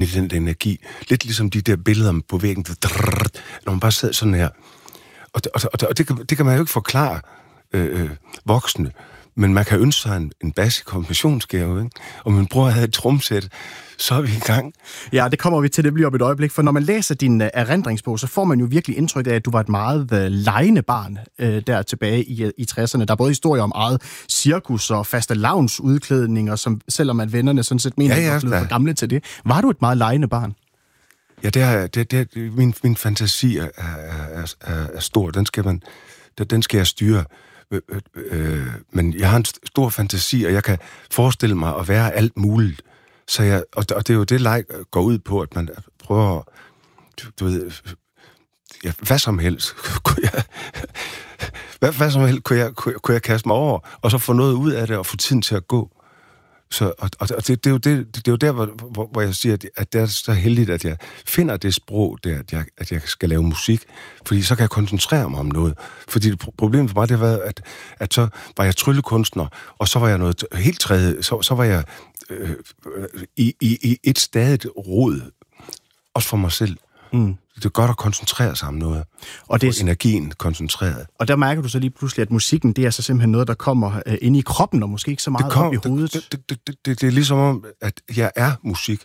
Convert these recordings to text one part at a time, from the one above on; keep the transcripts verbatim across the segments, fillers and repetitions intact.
den energi. Lidt ligesom de der billeder på væggen, der, når man bare sidder sådan her. Og det, og det, og det, kan, det kan man jo ikke forklare øh, voksne, men man kan ønske sig en, en bas i kombinationsgave, ikke? Og min bror havde et trumsæt, så er vi i gang. Ja, det kommer vi til, det bliver om et øjeblik, for når man læser din uh, erindringsbog, så får man jo virkelig indtryk af, at du var et meget uh, legende barn uh, der tilbage i, uh, i tresserne. Der er både historier om eget cirkus og fastelavnsudklædninger, som selvom at vennerne sådan set mener, ja, ja, at du var for gamle til det. Var du et meget legende barn? Ja, det er, det, det, min, min fantasi er, er, er, er stor. Den skal, man, den skal jeg styre. Øh, øh, men jeg har en stor fantasi, og jeg kan forestille mig at være alt muligt. Så jeg, og, og det er jo det, leg går ud på, at man prøver, du, du ved, ja, hvad som helst, kunne jeg, hvad, hvad som helst kunne jeg, kunne, kunne jeg kaste mig over, og så få noget ud af det, og få tiden til at gå. Så, og og det, det, er jo det, det er jo der, hvor, hvor, hvor jeg siger, at, at det er så heldigt, at jeg finder det sprog der, at jeg, at jeg skal lave musik, fordi så kan jeg koncentrere mig om noget. Fordi det, problemet for mig, det var, at, at så var jeg tryllekunstner, og så var jeg noget helt tredje, så, så var jeg øh, i, i, i et stadigt rod, også for mig selv. Mm. Det er godt at koncentrere sig om noget. Og det er energien koncentreret. Og der mærker du så lige pludselig, at musikken, det er så simpelthen noget, der kommer øh, ind i kroppen, og måske ikke så meget kom, op i hovedet. Det, det, det, det, det, det er ligesom om, at jeg er musik.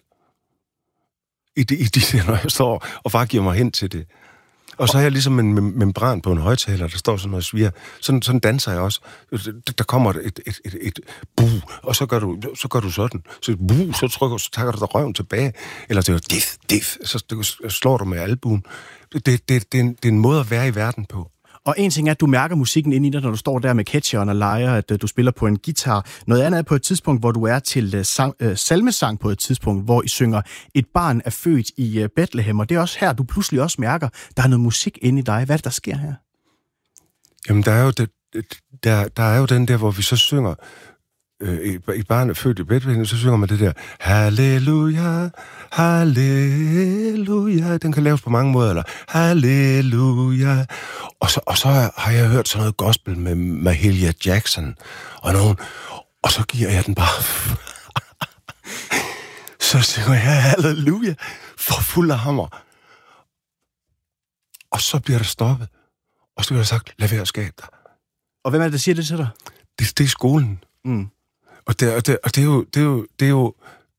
I de, i de, når jeg står og bare giver mig hen til det. Og så er jeg ligesom en mem- membran på en højtaler, der står sådan noget sviger. Sådan, sådan danser jeg også. Der kommer et, et, et, et, et buh, og så gør du, så gør du sådan. Så buh, så trykker, så tager du dig røven tilbage. Eller det er dif, dif, så slår du med albuen. Det, det, det, det, er en, det er en måde at være i verden på. Og en ting er, at du mærker musikken ind i dig, når du står der med catcheren og leger, at du spiller på en guitar. Noget andet er på et tidspunkt, hvor du er til sang, øh, salmesang på et tidspunkt, hvor I synger, et barn er født i øh, Bethlehem, og det er også her, du pludselig også mærker, der er noget musik inde i dig. Hvad er det, der sker her? Jamen, der er jo, det, der, der er jo den der, hvor vi så synger, øh, et barn er født i Bethlehem, så synger man det der, halleluja, halleluja, den kan laves på mange måder, eller halleluja. Og så, og så har jeg hørt sådan noget gospel med Mahalia Jackson, og nogen, og så giver jeg den bare, så synger jeg halleluja, for fuld af hammer. Og så bliver der stoppet, og så bliver der sagt, lad være at skabe dig. Og hvem er det, der siger det til dig? Det, det er skolen. Mm. Og, det, og, det, og det er jo, det er jo, det er jo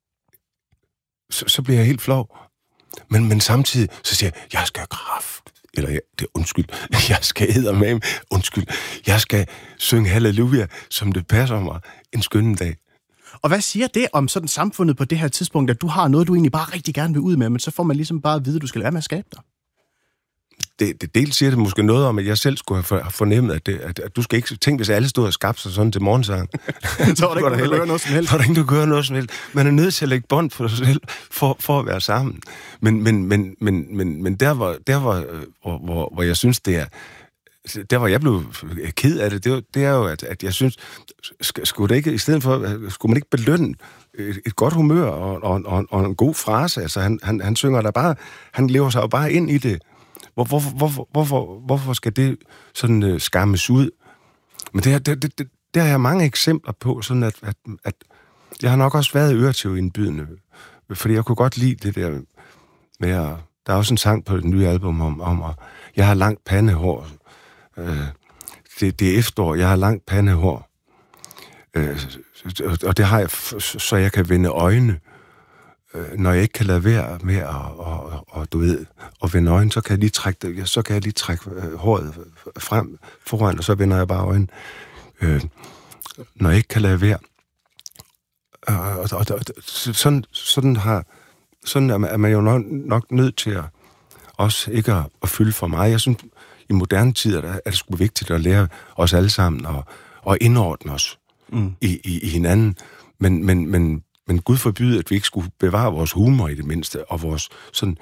så, så bliver jeg helt flov. Men, men samtidig, så siger jeg, jeg skal kraft, eller jeg, det er undskyld, jeg skal eddermame, undskyld, jeg skal synge halleluja, som det passer mig en skønne dag. Og hvad siger det om sådan samfundet på det her tidspunkt, at du har noget, du egentlig bare rigtig gerne vil ud med, men så får man ligesom bare at vide, at du skal lade være med at skabe dig? Det, det dels siger det måske noget om, at jeg selv skulle have fornemmet, at, det, at, at du skal ikke tænke, hvis alle stod og skabte sig sådan til morgensang. Så var der ikke, der heller, noget som helst. Så var der ikke, du gør noget som helst. Man er nødt til at lægge bånd på sig selv, for, for at være sammen. Men, men, men, men, men, men der, var, der var, hvor, hvor, hvor jeg synes, det er, der hvor jeg blev ked af det, det, det er jo, at, at jeg synes, skulle det ikke, i stedet for, skulle man ikke belønne et, et godt humør og, og, og, og en god frase. Altså, han, han, han synger der bare, han lever sig jo bare ind i det. Hvor, hvorfor, hvorfor, hvorfor, hvorfor skal det sådan uh, skammes ud? Men det, det, det, det, der har jeg mange eksempler på, sådan at, at, at jeg har nok også været øretævindbydende, fordi jeg kunne godt lide det der med at, der er også en sang på det nye album om, om at jeg har langt pandehår. Øh, det, det er efterår, jeg har langt pandehår. Øh, og det har jeg, så jeg kan vende øjne. Når jeg ikke kan lade være med at, og, og, du ved, at vende øjnene, så kan jeg lige trække, det, så kan jeg lige trække håret frem foran, og så vender jeg bare øjnene. Øh, når jeg ikke kan lade være. Og, og, og, og sådan, sådan, har, sådan er man jo nok, nok nødt til at også ikke at, at fylde for mig. Jeg synes, i moderne tider er det sgu vigtigt at lære os alle sammen og, og indordne os mm. i, i, i hinanden. Men, men, men Men Gud forbyde, at vi ikke skulle bevare vores humor i det mindste, og vores sådan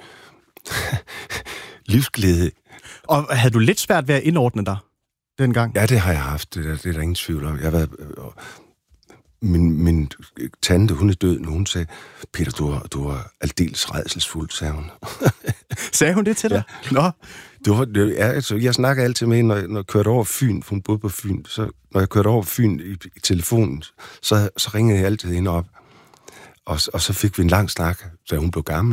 livsglæde. Og havde du lidt svært ved at indordne dig dengang? Ja, det har jeg haft. Det er, det er der ingen tvivl om. Jeg har været, min, min tante, hun er død nu. Hun sagde, Peter, du var, du var aldeles rædselsfuld, sagde hun. Sagde hun det til dig? Ja. Nå. Det var, det, ja, altså, jeg snakker altid med hende, når, når jeg kørte over Fyn, for hun boede på Fyn. Så, når jeg kørte over Fyn i, i telefonen, så, så ringede jeg altid hende op. Og, og så fik vi en lang snak, så hun blev gammel.